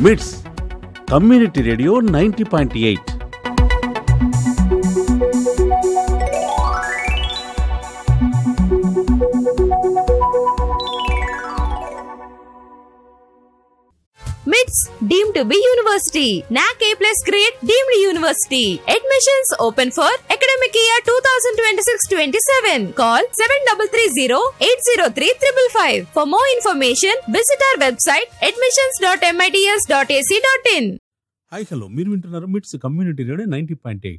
మిట్స్ community radio 90.8. MITS deemed to be university. NAC A+ grade deemed university. Admissions open for academic year 2026-27. Call 7330-803-555. For more information, visit our website admissions.mits.ac.in. Hi hello, మీరు వింటున్నారు మిట్స్ community radio 90.8.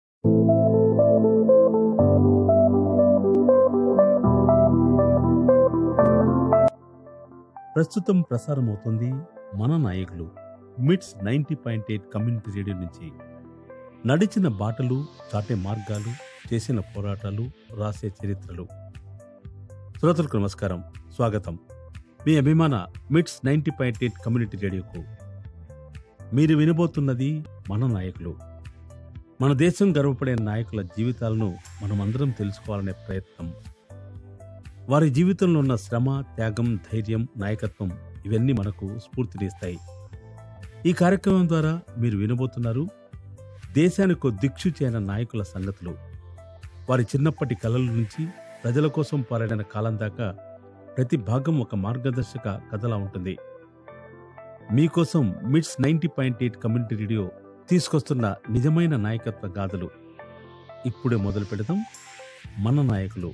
ప్రస్తుతం ప్రసారం అవుతుంది మన నాయకులు మిట్స్ 90.8 కమ్యూనిటీ రేడియో నుంచి. నడిచిన బాటలు, చాటే మార్గాలు, చేసిన పోరాటాలు, రాసే చరిత్రలు. శ్రోతలకు నమస్కారం, స్వాగతం. మీ అభిమాన మిట్స్ 90.8 కమ్యూనిటీ రేడియోకు. మీరు వినబోతున్నది మన నాయకులు. మన దేశం గర్వపడే నాయకుల జీవితాలను మనమందరం తెలుసుకోవాలనే ప్రయత్నం. వారి జీవితంలో ఉన్న శ్రమ, త్యాగం, ధైర్యం, నాయకత్వం ఇవన్నీ మనకు స్ఫూర్తినిస్తాయి. ఈ కార్యక్రమం ద్వారా మీరు వినబోతున్నారు దేశానికి దిక్సూచి అయిన నాయకుల సంగతులు. వారి చిన్నప్పటి కలల నుంచి ప్రజల కోసం పోరాడిన కాలం దాకా ప్రతి భాగం ఒక మార్గదర్శక కథలా ఉంటుంది. మీకోసం మిట్స్ 90.8 కమ్యూనిటీ రేడియో తీసుకొస్తున్న నిజమైన నాయకత్వ గాథలు. ఇప్పుడే మొదలు పెడదాం మన నాయకులు.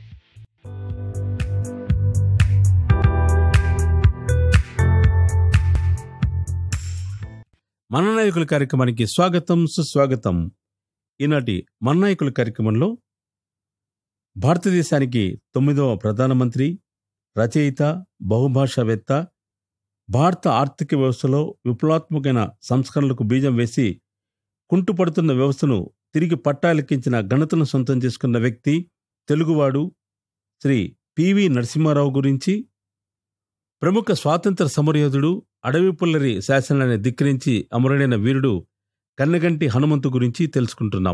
మన నాయకుల కార్యక్రమానికి స్వాగతం, సుస్వాగతం. ఈనాటి మన నాయకుల కార్యక్రమంలో భారతదేశానికి 9వ ప్రధానమంత్రి, రచయిత, బహుభాషావేత్త, భారత ఆర్థిక వ్యవస్థలో విప్లవాత్మకమైన సంస్కరణలకు బీజం వేసి కుంటుపడుతున్న వ్యవస్థను తిరిగి పట్టాలెక్కించిన ఘనతను సొంతం చేసుకున్న వ్యక్తి, తెలుగువాడు శ్రీ పివి నరసింహారావు గురించి, ప్రముఖ స్వాతంత్ర సమరయోధుడు, అడవి పుల్లరి శాసనాన్ని ధిక్కరించి అమరుడైన వీరుడు కన్నెగంటి హనుమంతు గురించి తెలుసుకుంటున్నాం.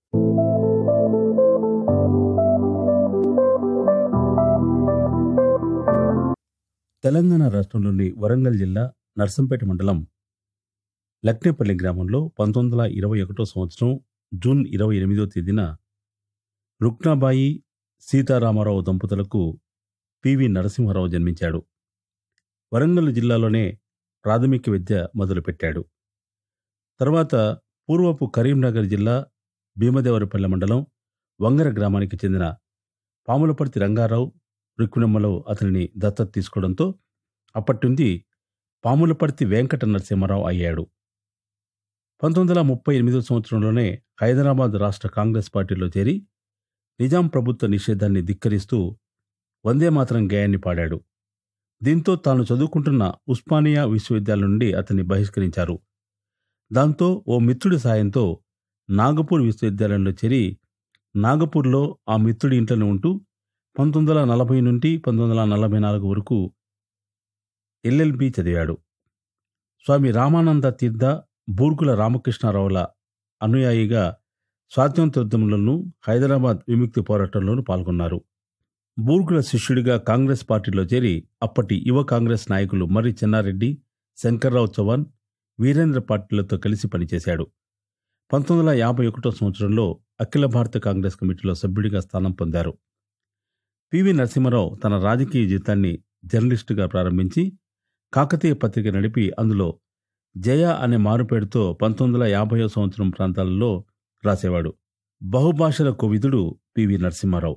తెలంగాణ రాష్ట్రంలోని వరంగల్ జిల్లా నర్సంపేట మండలం లక్నేపల్లి గ్రామంలో 1921 సంవత్సరం జూన్ 28వ తేదీన రుక్నాబాయి సీతారామారావు దంపతులకు పివి నరసింహారావు జన్మించాడు. వరంగల్ జిల్లాలోనే ప్రాథమిక విద్య మొదలుపెట్టాడు. తర్వాత పూర్వపు కరీంనగర్ జిల్లా భీమదేవరపల్లె మండలం వంగర గ్రామానికి చెందిన పాములపర్తి రంగారావు రుక్మిణమ్మలో అతనిని దత్తత తీసుకోవడంతో అప్పటి నుండి పాములపర్తి వెంకట నరసింహారావు అయ్యాడు. 1938 సంవత్సరంలోనే హైదరాబాద్ రాష్ట్ర కాంగ్రెస్ పార్టీలో చేరి నిజాం ప్రభుత్వ నిషేధాన్ని ధిక్కరిస్తూ వందేమాతరం గేయాన్ని పాడాడు. దీంతో తాను చదువుకుంటున్న ఉస్మానియా విశ్వవిద్యాలయం నుండి అతన్ని బహిష్కరించారు. దాంతో ఓ మిత్రుడి సాయంతో నాగపూర్ విశ్వవిద్యాలయంలో చేరి నాగపూర్లో ఆ మిత్రుడి ఇంట్లోనే ఉంటూ 1940 నుండి 1944 వరకు ఎల్ఎల్బి చదివాడు. స్వామి రామానంద తీర్థ, బూర్గుల రామకృష్ణారావుల అనుయాయిగా స్వాతంత్ర్యోద్యమంలోనూ హైదరాబాద్ విముక్తి పోరాటంలోనూ పాల్గొన్నారు. బూర్గుల శిష్యుడిగా కాంగ్రెస్ పార్టీలో చేరి అప్పటి యువ కాంగ్రెస్ నాయకులు మర్రి చెన్నారెడ్డి, శంకర్రావు చౌహాన్, వీరేంద్ర పాటిళ్లతో కలిసి పనిచేశాడు. 1951 సంవత్సరంలో అఖిల భారత కాంగ్రెస్ కమిటీలో సభ్యుడిగా స్థానం పొందారు. పివి నరసింహారావు తన రాజకీయ జీవితాన్ని జర్నలిస్టుగా ప్రారంభించి కాకతీయ పత్రిక నడిపి అందులో జయ అనే మారుపేరుతో 1950వ సంవత్సరం ప్రాంతాలలో రాసేవాడు. బహుభాషల కోవిదుడు పివి నరసింహారావు.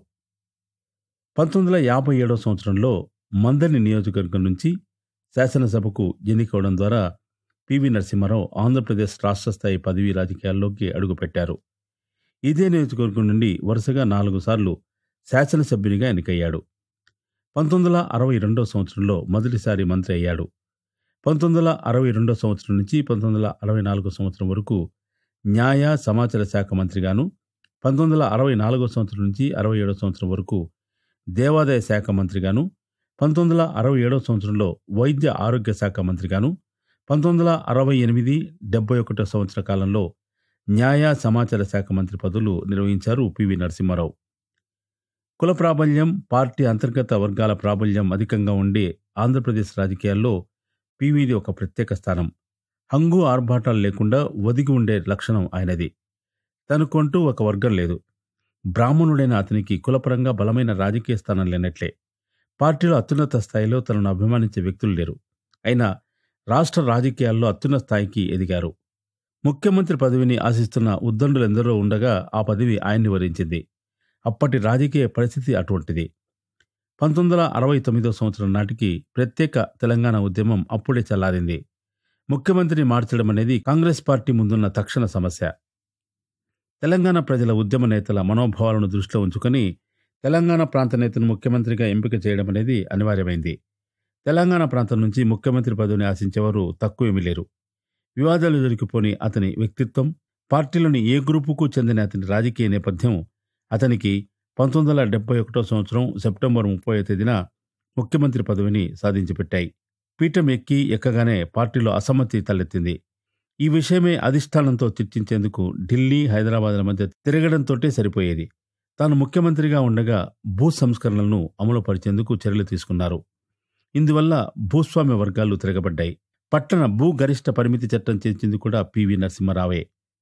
1957 సంవత్సరంలో మందర్ని నియోజకవర్గం నుంచి శాసనసభకు ఎన్నికవడం ద్వారా పివి నరసింహారావు ఆంధ్రప్రదేశ్ రాష్ట్ర స్థాయి పదవీ రాజకీయాల్లోకి అడుగుపెట్టారు. ఇదే నియోజకవర్గం నుండి వరుసగా 4 సార్లు శాసనసభ్యునిగా ఎన్నికయ్యాడు. 1962 సంవత్సరంలో మొదటిసారి మంత్రి అయ్యాడు. 1962 సంవత్సరం నుంచి 1964 సంవత్సరం వరకు న్యాయ సమాచార శాఖ మంత్రిగాను, 1964 సంవత్సరం నుంచి 67 సంవత్సరం వరకు దేవాదాయ శాఖ మంత్రిగాను, 1967 సంవత్సరంలో వైద్య ఆరోగ్య శాఖ మంత్రిగాను, 1968-71 సంవత్సర కాలంలో న్యాయ సమాచార శాఖ మంత్రి పదవులు నిర్వహించారు పివి నరసింహారావు. కుల ప్రాబల్యం, పార్టీ అంతర్గత వర్గాల ప్రాబల్యం అధికంగా ఉండే ఆంధ్రప్రదేశ్ రాజకీయాల్లో పివిది ఒక ప్రత్యేక స్థానం. హంగు ఆర్భాటాలు లేకుండా ఒదిగి ఉండే లక్షణం ఆయనది. తనకంటూ ఒక వర్గం లేదు. బ్రాహ్మణుడైన అతనికి కులపరంగా బలమైన రాజకీయ స్థానం లేనట్లే. పార్టీలో అత్యున్నత స్థాయిలో తనను అభిమానించే వ్యక్తులు లేరు. అయినా రాష్ట్ర రాజకీయాల్లో అత్యున్నత స్థాయికి ఎదిగారు. ముఖ్యమంత్రి పదవిని ఆశిస్తున్న ఉద్దండులెందరో ఉండగా ఆ పదవి ఆయన్ని వరించింది. అప్పటి రాజకీయ పరిస్థితి అటువంటిది. 1969 సంవత్సరం నాటికి ప్రత్యేక తెలంగాణ ఉద్యమం అప్పుడే చల్లారింది. ముఖ్యమంత్రిని మార్చడం అనేది కాంగ్రెస్ పార్టీ ముందున్న తక్షణ సమస్య. తెలంగాణ ప్రజల ఉద్యమ నేతల మనోభావాలను దృష్టిలో ఉంచుకొని తెలంగాణ ప్రాంత నేతను ముఖ్యమంత్రిగా ఎంపిక చేయడం అనేది అనివార్యమైంది. తెలంగాణ ప్రాంతం నుంచి ముఖ్యమంత్రి పదవిని ఆశించేవారు తక్కువేమీ లేరు. వివాదాలు దొరికిపోని అతని వ్యక్తిత్వం, పార్టీలోని ఏ గ్రూపుకు చెందిన అతని రాజకీయ నేపథ్యం అతనికి 1971 సంవత్సరం సెప్టెంబర్ 30వ తేదీన ముఖ్యమంత్రి పదవిని సాధించిపెట్టాయి. పీఠం ఎక్కగానే పార్టీలో అసమ్మతి తలెత్తింది. ఈ విషయమే అధిష్టానంతో చర్చించేందుకు ఢిల్లీ, హైదరాబాద్ల మధ్య తిరగడంతోటే సరిపోయేది. తాను ముఖ్యమంత్రిగా ఉండగా భూ సంస్కరణలను అమలుపరిచేందుకు చర్యలు తీసుకున్నారు. ఇందువల్ల భూస్వామ్య వర్గాలు తిరగబడ్డాయి. పట్టణ భూ గరిష్ట పరిమితి చట్టం చేర్చింది కూడా పివి నరసింహారావే.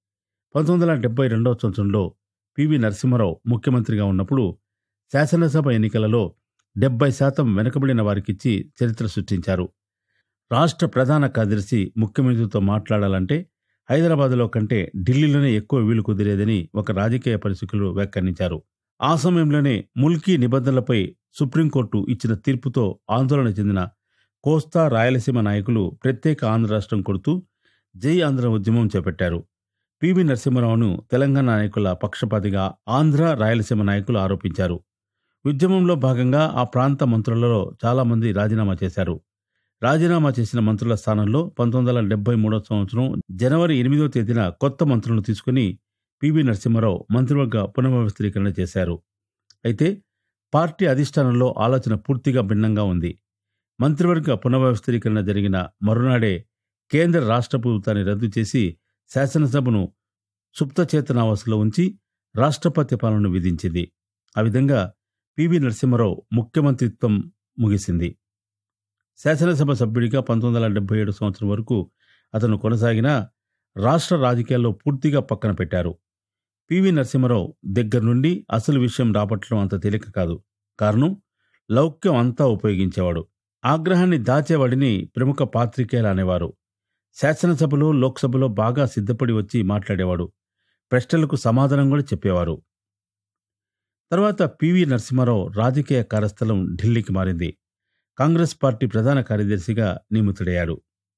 1972 సంవత్సరంలో పివి నరసింహారావు ముఖ్యమంత్రిగా ఉన్నప్పుడు శాసనసభ ఎన్నికలలో 70% వెనుకబడిన వారికిచ్చి చరిత్ర సృష్టించారు. రాష్ట్ర ప్రధాన కార్యదర్శి ముఖ్యమంత్రితో మాట్లాడాలంటే హైదరాబాదులో కంటే ఢిల్లీలోనే ఎక్కువ వీలు కుదిరేదని ఒక రాజకీయ పరిశీలకులు వ్యాఖ్యానించారు. ఆ సమయంలోనే ముల్కీ నిబంధనలపై సుప్రీంకోర్టు ఇచ్చిన తీర్పుతో ఆందోళన చెందిన కోస్తా, రాయలసీమ నాయకులు ప్రత్యేక ఆంధ్ర రాష్ట్రం కొడుతూ జై ఆంధ్ర ఉద్యమం చేపట్టారు. పివి నరసింహారావును తెలంగాణ నాయకుల పక్షపాతిగా ఆంధ్ర, రాయలసీమ నాయకులు ఆరోపించారు. ఉద్యమంలో భాగంగా ఆ ప్రాంత మంత్రులలో చాలామంది రాజీనామా చేశారు. రాజీనామా చేసిన మంత్రుల స్థానంలో 1973 సంవత్సరం జనవరి 8వ తేదీన కొత్త మంత్రులను తీసుకుని పివి నరసింహారావు మంత్రివర్గ పునర్వ్యవస్థీకరణ చేశారు. అయితే పార్టీ అధిష్టానంలో ఆలోచన పూర్తిగా భిన్నంగా ఉంది. మంత్రివర్గ పునర్వ్యవస్థీకరణ జరిగిన మరునాడే కేంద్ర రాష్ట్ర ప్రభుత్వాన్ని రద్దు చేసి శాసనసభను సుప్తచేతనావస్థలో ఉంచి రాష్ట్రపతి పాలనను విధించింది. ఆ విధంగా పివి నరసింహారావు ముఖ్యమంత్రిత్వం ముగిసింది. శాసనసభ సభ్యుడిగా 1977 సంవత్సరం వరకు అతను కొనసాగినా రాష్ట్ర రాజకీయాల్లో పూర్తిగా పక్కన పెట్టారు. పివి నరసింహారావు దగ్గర నుండి అసలు విషయం రాబట్టడం అంత తేలిక కాదు. కారణం లౌక్యం అంతా ఉపయోగించేవాడు. ఆగ్రహాన్ని దాచేవాడిని ప్రముఖ పాత్రికేయులు అనేవారు. శాసనసభలో, లోక్సభలో బాగా సిద్ధపడి వచ్చి మాట్లాడేవాడు. ప్రశ్నలకు సమాధానం కూడా చెప్పేవారు. తర్వాత పివి నరసింహారావు రాజకీయ కార్యస్థలం ఢిల్లీకి మారింది. కాంగ్రెస్ పార్టీ ప్రధాన కార్యదర్శిగా నియమితుడయ్యాడు.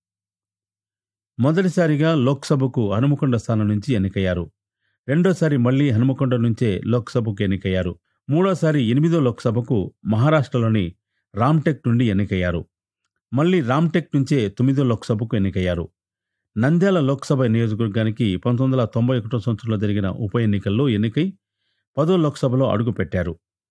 మొదటిసారిగా లోక్సభకు హనుమకొండ స్థానం నుంచి ఎన్నికయ్యారు. రెండోసారి మళ్లీ హనుమకొండ నుంచే లోక్సభకు ఎన్నికయ్యారు. మూడోసారి 8వ లోక్సభకు మహారాష్ట్రలోని రామ్టెక్ నుండి ఎన్నికయ్యారు. మళ్లీ రామ్టెక్ నుంచే 9వ లోక్సభకు ఎన్నికయ్యారు. నంద్యాల లోక్సభ నియోజకవర్గానికి 1991 సంవత్సరంలో జరిగిన ఉప ఎన్నికల్లో ఎన్నికై 10వ లోక్సభలో అడుగుపెట్టారు.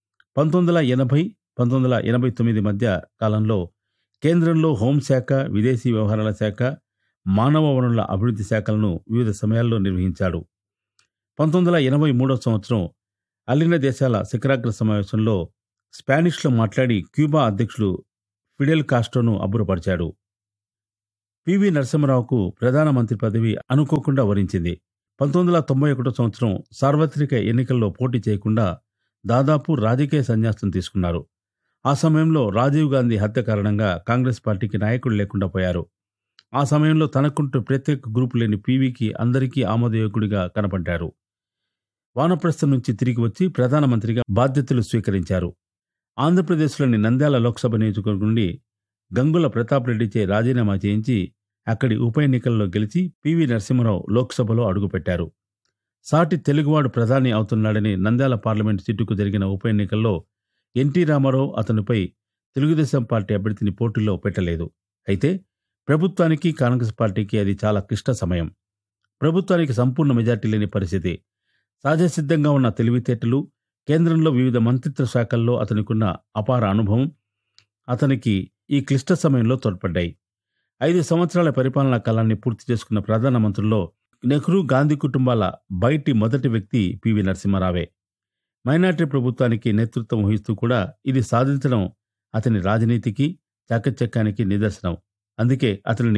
1980-1989 మధ్య కాలంలో కేంద్రంలో హోంశాఖ, విదేశీ వ్యవహారాల శాఖ, మానవ వనరుల అభివృద్ధి శాఖలను వివిధ సమయాల్లో నిర్వహించాడు. 1983 సంవత్సరం అల్లిన దేశాల శిఖరాగ్ర సమావేశంలో స్పానిష్లో మాట్లాడి క్యూబా అధ్యక్షుడు ఫిడెల్ కాస్ట్రోను అబ్బురపరిచాడు. పివి నరసింహారావుకు ప్రధానమంత్రి పదవి అనుకోకుండా వరించింది. 1991 సంవత్సరం సార్వత్రిక ఎన్నికల్లో పోటీ చేయకుండా దాదాపు రాజకీయ సన్యాసం తీసుకున్నారు. ఆ సమయంలో రాజీవ్ గాంధీ హత్య కారణంగా కాంగ్రెస్ పార్టీకి నాయకుడు లేకుండా పోయారు. ఆ సమయంలో తనకుంటూ ప్రత్యేక గ్రూపు లేని పివికి అందరికీ ఆమోదయోగ్యుడిగా కనపడ్డారు. వానప్రస్థం నుంచి తిరిగి వచ్చి ప్రధానమంత్రిగా బాధ్యతలు స్వీకరించారు. ఆంధ్రప్రదేశ్లోని నంద్యాల లోక్సభ నియోజకవర్గం నుండి గంగుల ప్రతాప్ రెడ్డిచే రాజీనామా చేయించి అక్కడి ఉప ఎన్నికల్లో గెలిచి పివి నరసింహారావు లోక్సభలో అడుగుపెట్టారు. సాటి తెలుగువాడు ప్రధాని అవుతున్నాడని నంద్యాల పార్లమెంటు సీటుకు జరిగిన ఉప ఎన్నికల్లో ఎన్టీ రామారావు అతనిపై తెలుగుదేశం పార్టీ అభ్యర్థిని పోటీలో పెట్టలేదు. అయితే ప్రభుత్వానికి, కాంగ్రెస్ పార్టీకి అది చాలా క్లిష్ట సమయం. ప్రభుత్వానికి సంపూర్ణ మెజార్టీ లేని పరిస్థితి. సహజసిద్ధంగా ఉన్న తెలివితేటలు, కేంద్రంలో వివిధ మంత్రిత్వ శాఖల్లో అతనికున్న అపార అనుభవం అతనికి ఈ క్లిష్ట సమయంలో తోడ్పడ్డాయి. 5 సంవత్సరాల పరిపాలనా కాలాన్ని పూర్తి చేసుకున్న ప్రధానమంత్రుల్లో నెహ్రూ, గాంధీ కుటుంబాల బయటి మొదటి వ్యక్తి పివి నరసింహారావే. మైనార్టీ ప్రభుత్వానికి నేతృత్వం వహిస్తూ కూడా ఇది సాధించడం అతని రాజనీతికి, చాకచక్యానికి నిదర్శనం. అందుకే అతనిని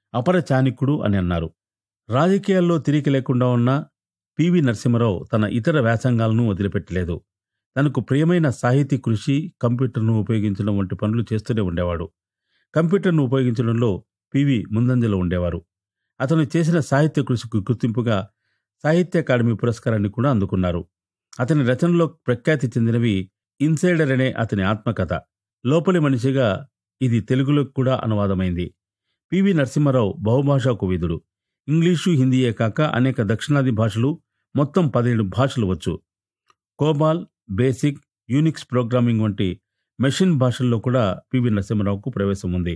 అపర చాణక్యుడు అని అన్నారు. రాజకీయాల్లో తిరిగి లేకుండా ఉన్న పివి నరసింహారావు తన ఇతర వ్యాసంగాలను వదిలిపెట్టలేదు. తనకు ప్రియమైన సాహితీ కృషి, కంప్యూటర్ను ఉపయోగించడం వంటి పనులు చేస్తూనే ఉండేవాడు. కంప్యూటర్ను ఉపయోగించడంలో పివి ముందంజలో ఉండేవారు. అతను చేసిన సాహిత్య కృషికి గుర్తింపుగా సాహిత్య అకాడమీ పురస్కారాన్ని కూడా అందుకున్నారు. అతని రచనలో ప్రఖ్యాతి చెందినవి ఇన్సైడర్ అనే అతని ఆత్మకథ. లోపలి మనిషిగా ఇది తెలుగులోకి కూడా అనువాదమైంది. పివి నరసింహారావు బహుభాషా కోవిదుడు. ఇంగ్లీషు, హిందీయే కాక అనేక దక్షిణాది భాషలు, మొత్తం 17 భాషలు వచ్చు. కోబాల్, బేసిక్, యూనిక్స్ ప్రోగ్రామింగ్ వంటి మెషిన్ భాషల్లో కూడా పివి నరసింహారావుకు ప్రవేశం ఉంది.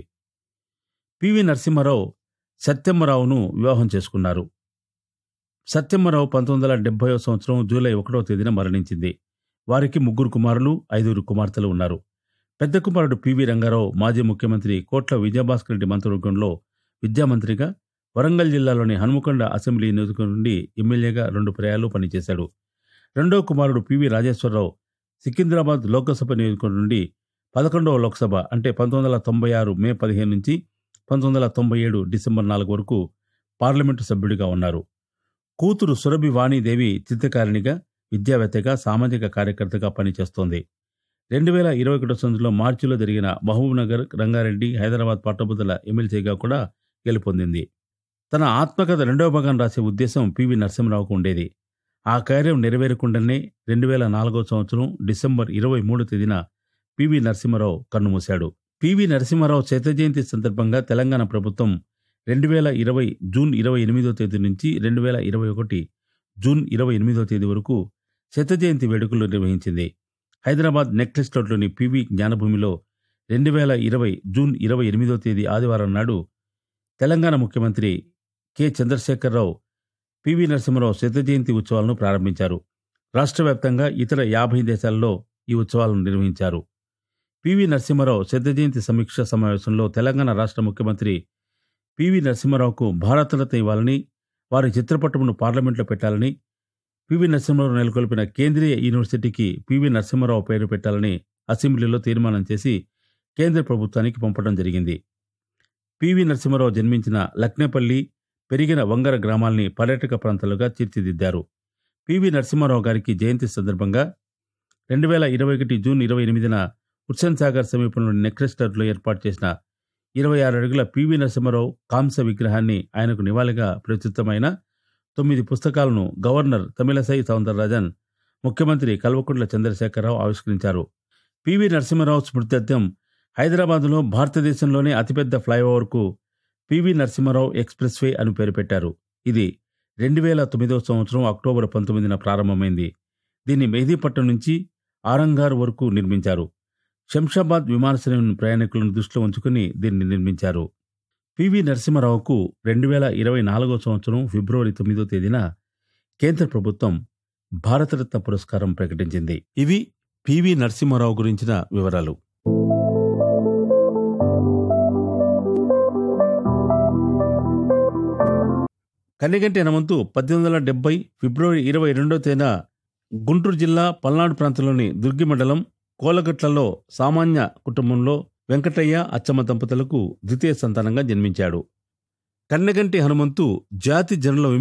పివి నరసింహారావు సత్యమ్మరావును వివాహం చేసుకున్నారు. సత్యమ్మరావు 1970వ సంవత్సరం జూలై 1వ తేదీన మరణించింది. వారికి 3 కుమారులు, 5 కుమార్తెలు ఉన్నారు. పెద్ద కుమారుడు పివి రంగారావు మాజీ ముఖ్యమంత్రి కోట్ల విజయభాస్కర్ రెడ్డి మంత్రివర్గంలో విద్యామంత్రిగా, వరంగల్ జిల్లాలోని హనుమకొండ అసెంబ్లీ నియోజకవర్గం నుండి ఎమ్మెల్యేగా 2 పర్యాయాలు పనిచేశాడు. రెండో కుమారుడు పివి రాజేశ్వరరావు సికింద్రాబాద్ లోకసభ నియోజకవర్గం నుండి 11వ లోక్సభ అంటే 1996 మే 15 నుంచి 1997 డిసెంబర్ 4 వరకు పార్లమెంటు సభ్యుడిగా ఉన్నారు. కూతురు సురభి వాణీదేవి చిత్రకారిణిగా, విద్యావేత్తగా, సామాజిక కార్యకర్తగా పనిచేస్తోంది. 2021 సంవత్సరంలో మార్చిలో జరిగిన మహబూబ్నగర్, రంగారెడ్డి, హైదరాబాద్ పట్టభద్రుల ఎమ్మెల్సీగా కూడా గెలుపొందింది. తన ఆత్మకథ 2వ భాగం రాసే ఉద్దేశం పివి నరసింహారావుకు ఉండేది. ఆ కార్యం నెరవేరకుండానే 2004 సంవత్సరం డిసెంబర్ 23 తేదీన పివి నరసింహారావు కన్నుమూశాడు. పివి నరసింహారావు శత జయంతి సందర్భంగా తెలంగాణ ప్రభుత్వం 2020 జూన్ 28వ తేదీ నుంచి 2021 జూన్ 28వ తేదీ వరకు శత జయంతి వేడుకలు నిర్వహించింది. హైదరాబాద్ నెక్లెస్ రోడ్లోని పివి జ్ఞానభూమిలో 2020 జూన్ 28వ తేదీ ఆదివారం నాడు తెలంగాణ ముఖ్యమంత్రి కె. చంద్రశేఖరరావు పివి నరసింహారావు శత జయంతి ఉత్సవాలను ప్రారంభించారు. రాష్ట్ర వ్యాప్తంగా ఇతర 50 దేశాల్లో ఈ ఉత్సవాలను నిర్వహించారు. పివి నరసింహారావు శత జయంతి సమీక్ష సమావేశంలో తెలంగాణ రాష్ట్ర ముఖ్యమంత్రి పివి నరసింహారావుకు భారతరత్న ఇవ్వాలని, వారి చిత్రపటమును పార్లమెంట్లో పెట్టాలని, పివి నరసింహారావు నెలకొల్పిన కేంద్రీయ యూనివర్సిటీకి పివి నరసింహారావు పేరు పెట్టాలని అసెంబ్లీలో తీర్మానం చేసి కేంద్ర ప్రభుత్వానికి పంపడం జరిగింది. పివి నరసింహారావు జన్మించిన లక్నేపల్లి, పెరిగిన వంగర గ్రామాల్ని పర్యాటక ప్రాంతాలుగా తీర్చిదిద్దారు. పివి నరసింహారావు గారికి జయంతి సందర్భంగా 2021 జూన్ 28న హుస్సేన్ సాగర్ సమీపంలోని నెక్లెస్ రోడ్లో ఏర్పాటు చేసిన 26 అడుగుల పివి నరసింహారావు కాంస్య విగ్రహాన్ని, ఆయనకు నివాళిగా ప్రచురితమైన 9 పుస్తకాలను గవర్నర్ తమిళసై సౌందరరాజన్, ముఖ్యమంత్రి కల్వకుంట్ల చంద్రశేఖరరావు ఆవిష్కరించారు. పివి నరసింహారావు స్మృత్యర్థం హైదరాబాదులో భారతదేశంలోనే అతిపెద్ద ఫ్లైఓవర్కు పివి నరసింహారావు ఎక్స్ప్రెస్ వే అని పేరు పెట్టారు. ఇది 2009వ సంవత్సరం అక్టోబర్ 19న ప్రారంభమైంది. దీన్ని మెహదీపట్నం నుంచి ఆరంగార్ వరకు నిర్మించారు. శంషాబాద్ విమానాశ్రయం ప్రయాణికులను దృష్టిలో ఉంచుకుని దీన్ని నిర్మించారు. పివి నరసింహారావుకు 2024వ సంవత్సరం ఫిబ్రవరి 9వ తేదీన కేంద్ర ప్రభుత్వం భారతరత్న పురస్కారం ప్రకటించింది. ఇవి పివి నరసింహారావు గురించిన వివరాలు. కన్నెగంటి హనుమంతు 1870 ఫిబ్రవరి 22వ తేదీన గుంటూరు జిల్లా పల్నాడు ప్రాంతంలోని దుర్గి మండలం కోలగట్లలో సామాన్య కుటుంబంలో వెంకటయ్య, అచ్చమ్మ దంపతులకు ద్వితీయ సంతానంగా జన్మించాడు. కన్నెగంటి హనుమంతు జాతి జనుల